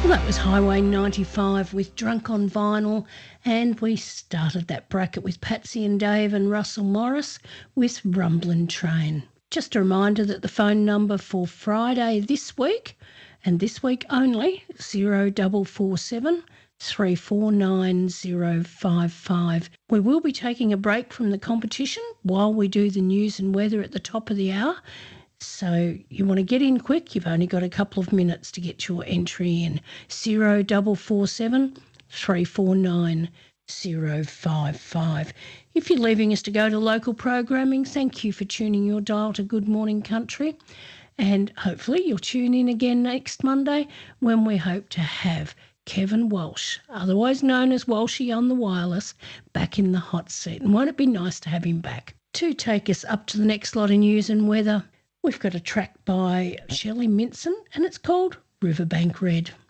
Well, that was Highway 95 with Drunk on Vinyl, and we started that bracket with Patsy and Dave and Russell Morris with Rumblin' Train. Just a reminder that the phone number for Friday this week, and this week only, 0447 349 055. We will be taking a break from the competition while we do the news and weather at the top of the hour. So you want to get in quick, you've only got a couple of minutes to get your entry in. 0447 349 055. If you're leaving us to go to local programming, thank you for tuning your dial to Good Morning Country. And hopefully you'll tune in again next Monday when we hope to have Kevin Walsh, otherwise known as Walshy on the wireless, back in the hot seat. And won't it be nice to have him back? To take us up to the next lot of news and weather, we've got a track by Shelley Minson and it's called Riverbank Red.